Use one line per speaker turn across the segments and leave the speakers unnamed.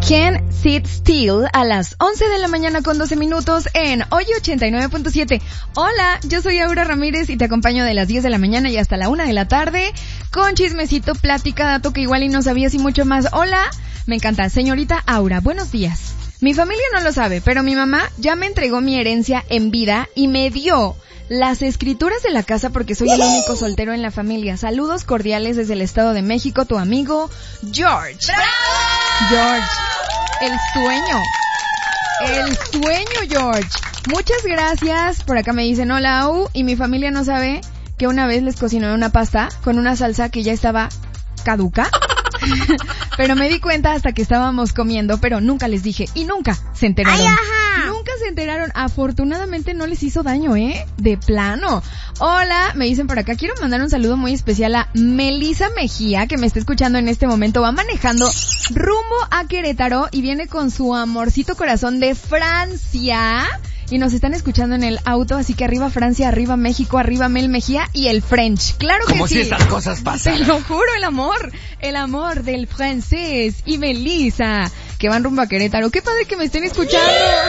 Can't Sit Still a las 11 de la mañana con 12 minutos en Hoy 89.7. Hola, yo soy Aura Ramírez y te acompaño de las 10 de la mañana y hasta la 1 de la tarde con chismecito, plática, dato que igual y no sabías y mucho más. Hola, me encanta. Señorita Aura, buenos días. Mi familia no lo sabe, pero mi mamá ya me entregó mi herencia en vida y me dio las escrituras de la casa porque soy el único soltero en la familia. Saludos cordiales desde el Estado de México, tu amigo George. ¡Bravo! George, el sueño, George. Muchas gracias. Por acá me dicen hola, Au, y mi familia no sabe que una vez les cociné una pasta con una salsa que ya estaba caduca. Pero me di cuenta hasta que estábamos comiendo, pero nunca les dije y nunca se enteraron.
¡Ay, ajá!
Nunca se enteraron. Afortunadamente no les hizo daño, de plano. Hola, me dicen por acá, quiero mandar un saludo muy especial a Melissa Mejía, que me está escuchando en este momento. Va manejando rumbo a Querétaro y viene con su amorcito corazón de Francia. Y nos están escuchando en el auto, así que arriba Francia, arriba México, arriba Mel Mejía y el French. Claro que sí.
Como si estas cosas pasaran.
Te lo juro, el amor del francés y Melissa, que van rumbo a Querétaro. Qué padre que me estén escuchando.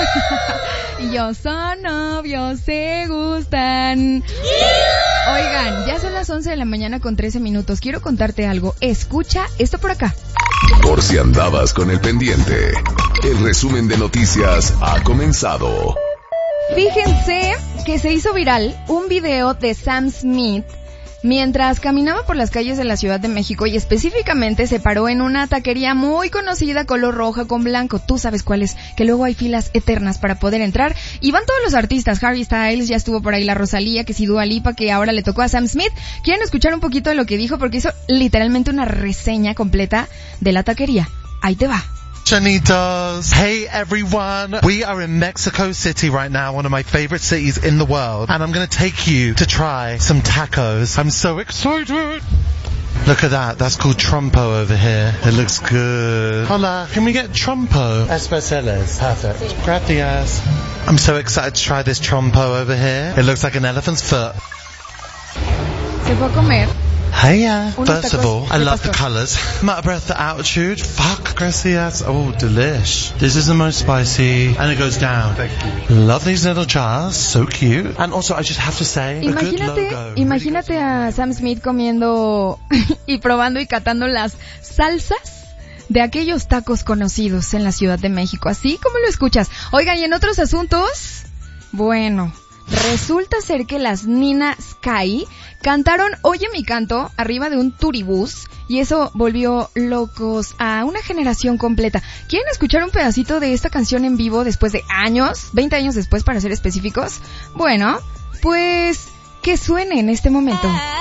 Y yo, son novios, se gustan. Oigan, ya son las 11 de la mañana con 13 minutos. Quiero contarte algo. Escucha esto por acá.
Por si andabas con el pendiente, el resumen de noticias ha comenzado.
Fíjense que se hizo viral un video de Sam Smith mientras caminaba por las calles de la Ciudad de México y específicamente se paró en una taquería muy conocida color roja con blanco. Tú sabes cuál es, que luego hay filas eternas para poder entrar y van todos los artistas. Harry Styles, ya estuvo por ahí la Rosalía, que sí, Dua Lipa, que ahora le tocó a Sam Smith. ¿Quieren escuchar un poquito de lo que dijo? Porque hizo literalmente una reseña completa de la taquería. Ahí te va.
Chanitos. Hey everyone, we are in Mexico City right now, one of my favorite cities in the world, and I'm going to take you to try some tacos. I'm so excited. Look at that, that's called trompo over here. It looks good. Hola, can we get trompo?
Especiales, perfect.
Gracias. I'm so excited to try this trompo over here. It looks like an elephant's foot.
Se fue a comer.
Hey, first of all, I love the colours. Matter breath, the altitude. Fuck, gracias. Oh, delish. This is the most spicy, and it goes down. Thank you. Love these little jars, so cute. And also, I just have to say, a good logo.
Imagínate a Sam Smith comiendo y probando y catando las salsas de aquellos tacos conocidos en la Ciudad de México, así como lo escuchas. Oigan, y en otros asuntos, bueno, resulta ser que las Nina Sky cantaron Oye mi canto arriba de un turibús y eso volvió locos a una generación completa. ¿Quieren escuchar un pedacito de esta canción en vivo después de años? 20 años después para ser específicos. Bueno, pues que suene en este momento.